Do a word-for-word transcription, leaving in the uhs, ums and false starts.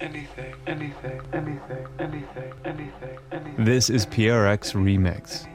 anything, anything, anything, anything, anything, anything. This is P R X Remix.